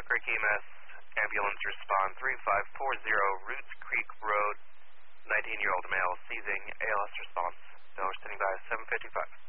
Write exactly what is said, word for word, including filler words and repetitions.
Creek E M S, ambulance respond three five four zero, Roots Creek Road, nineteen-year-old male seizing, A L S response. Miller standing by seven fifty-five.